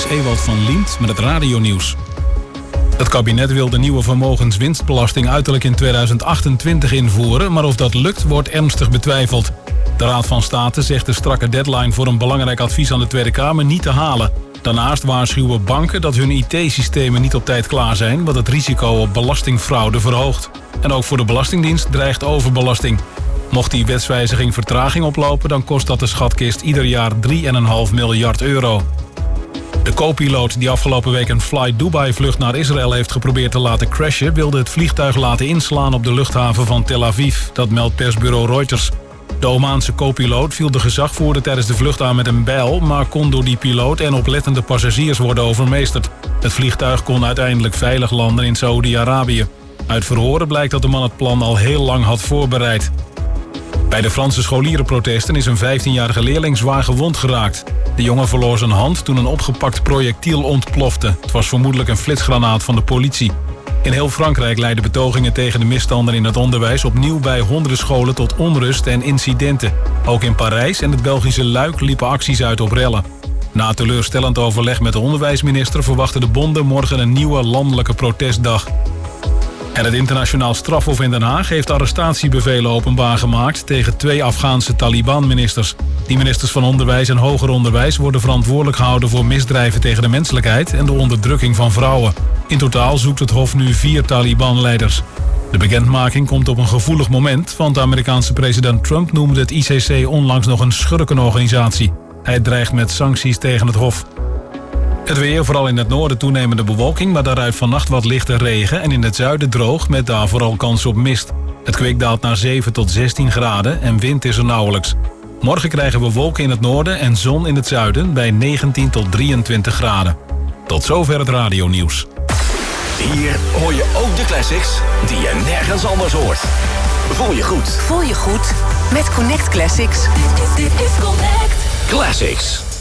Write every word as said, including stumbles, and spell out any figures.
Ewald van Liemt met het radionieuws. Het kabinet wil de nieuwe vermogenswinstbelasting uiterlijk in tweeduizend achtentwintig invoeren, maar of dat lukt wordt ernstig betwijfeld. De Raad van State zegt de strakke deadline voor een belangrijk advies aan de Tweede Kamer niet te halen. Daarnaast waarschuwen banken dat hun I T-systemen niet op tijd klaar zijn, wat het risico op belastingfraude verhoogt. En ook voor de Belastingdienst dreigt overbelasting. Mocht die wetswijziging vertraging oplopen, dan kost dat de schatkist ieder jaar drie komma vijf miljard euro. De co-piloot die afgelopen week een Fly Dubai-vlucht naar Israël heeft geprobeerd te laten crashen, wilde het vliegtuig laten inslaan op de luchthaven van Tel Aviv. Dat meldt persbureau Reuters. De Omaanse co-piloot viel de gezagvoerder tijdens de vlucht aan met een bijl, maar kon door die piloot en oplettende passagiers worden overmeesterd. Het vliegtuig kon uiteindelijk veilig landen in Saoedi-Arabië. Uit verhoren blijkt dat de man het plan al heel lang had voorbereid. Bij de Franse scholierenprotesten is een vijftienjarige leerling zwaar gewond geraakt. De jongen verloor zijn hand toen een opgepakt projectiel ontplofte. Het was vermoedelijk een flitsgranaat van de politie. In heel Frankrijk leidden betogingen tegen de misstanden in het onderwijs opnieuw bij honderden scholen tot onrust en incidenten. Ook in Parijs en het Belgische Luik liepen acties uit op rellen. Na teleurstellend overleg met de onderwijsminister verwachten de bonden morgen een nieuwe landelijke protestdag. En het internationaal strafhof in Den Haag heeft arrestatiebevelen openbaar gemaakt tegen twee Afghaanse Taliban-ministers. Die ministers van Onderwijs en Hoger Onderwijs worden verantwoordelijk gehouden voor misdrijven tegen de menselijkheid en de onderdrukking van vrouwen. In totaal zoekt het hof nu vier Taliban-leiders. De bekendmaking komt op een gevoelig moment, want de Amerikaanse president Trump noemde het I C C onlangs nog een schurkenorganisatie. Hij dreigt met sancties tegen het hof. Het weer, vooral in het noorden toenemende bewolking, maar daaruit vannacht wat lichte regen en in het zuiden droog met daar vooral kans op mist. Het kwik daalt naar zeven tot zestien graden en wind is er nauwelijks. Morgen krijgen we wolken in het noorden en zon in het zuiden bij negentien tot drieëntwintig graden. Tot zover het radionieuws. Hier hoor je ook de classics die je nergens anders hoort. Voel je goed. Voel je goed met Connect Classics. Dit is Connect. Classics.